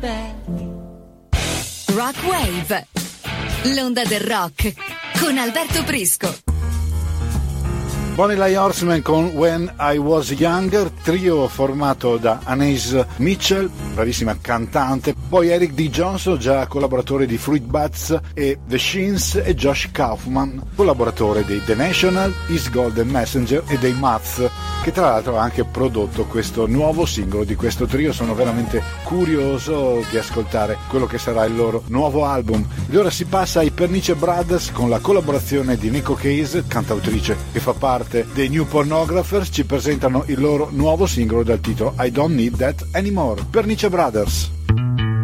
Rock Wave, l'onda del rock con Alberto Prisco. Bonnie Lie Horseman con When I Was Younger, trio formato da Anais Mitchell, bravissima cantante, poi Eric D. Johnson, già collaboratore di Fruit Bats e The Shins, e Josh Kaufman, collaboratore dei The National, East Golden Messenger e dei Mats, che tra l'altro ha anche prodotto questo nuovo singolo di questo trio. Sono veramente curioso di ascoltare quello che sarà il loro nuovo album. Ed ora si passa ai Pernice Brothers con la collaborazione di Nico Case, cantautrice che fa parte dei New Pornographers. Ci presentano il loro nuovo singolo dal titolo I Don't Need That Anymore. Pernice Brothers.